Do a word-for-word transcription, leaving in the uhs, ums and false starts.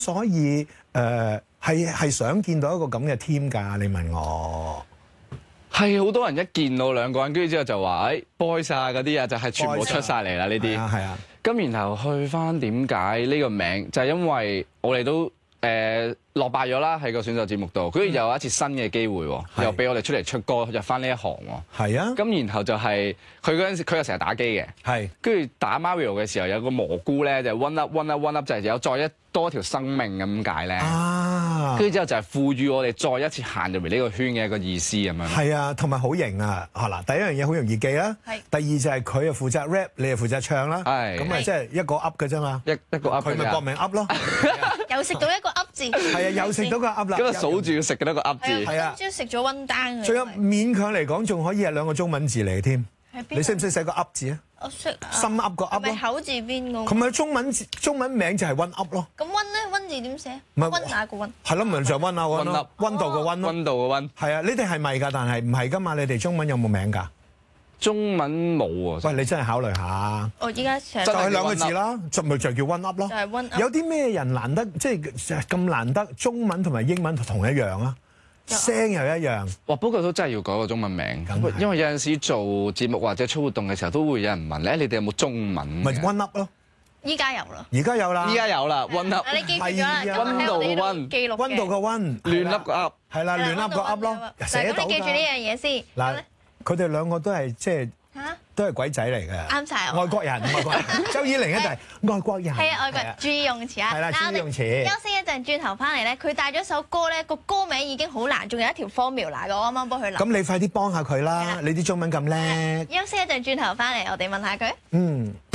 所以誒係係想見到一個咁嘅 team 㗎。你問我係好多人一見到兩個人，跟住之後就話誒 boys 啊嗰啲啊，就係全部出晒嚟啦呢啲。 係啊。 咁然後去翻點解呢個名，就係因為我哋都誒落敗咗啦，喺個選秀節目度，跟住又有一次新嘅機會喎，又俾我哋出嚟出歌入翻呢一行喎。 係啊。 咁然後就係佢嗰陣時，佢又成日打機嘅。係。跟住打 Mario 嘅時候，有個蘑菇咧，就 one up one up one up，就係有再一多一條生命咁解咧。啊！跟住之後就係賦予我哋再一次行入嚟呢個圈嘅一個意思咁樣。係啊，同埋好型啊！嚇嗱，第一樣嘢好容易記啦。係。第二就係佢又負責 rap，你又負責唱啦。係。咁咪即係一個 up 嘅啫嘛。一一個 up。佢咪搏命 up 咯。 又食到一個 up 字。 係啊，又食到個 up 啦。 咁啊，數住要食幾多個 up 字。 係啊。 今朝食咗 one down。 仲有勉強嚟講，仲可以係兩個中文字嚟嘅添。你識唔識寫個 up 字啊？ 我識。 心 up 個 up 咯。 係咪口字邊個？ 咁咪中文字中文名就係 one up 咯。 咁 one 咧，one 字點寫？ 唔係 one 哪個 one？ 係咯，咪就係 one 啊 one 咯，溫度個溫咯。 溫度個溫。 係啊，你哋係咪㗎？但係唔係㗎嘛？你哋中文有冇名㗎？ 中文冇喎。 喂，你真係考慮下。 我依家寫就係兩個字啦，就咪就叫 one up 咯。 就係 one up。 有啲咩人難得即係咁難得中文同埋英文同一樣啊？聲又一樣。 哇！不過都真係要改個中文名，因為有陣時做節目或者出活動嘅時候，都會有人問咧，你哋有冇中文？ 咪 one up 咯。 依家有啦。 而家有啦。 依家有啦 ，one up。 你記住咗啦， 溫度個溫， 記錄嘅。 溫度個溫， 亂粒個 up。 係啦，亂粒個 up 咯，寫到㗎。 咁你記住呢樣嘢先。 嗱，佢哋兩個都係即係。 嚇！ 都係鬼仔嚟嘅， 啱晒。 外國人，外國人。周以玲咧就係外國人。 係啊，外國人。注意用詞啊！ 係啦，注意用詞。 休息一陣，轉頭翻嚟咧，佢帶咗首歌咧，個歌名已經好難，仲有一條 formula 嘅，我啱啱幫佢諗。 咁你快啲幫下佢啦！你啲中文咁叻。 休息一陣，轉頭翻嚟，我哋問下佢。 嗯。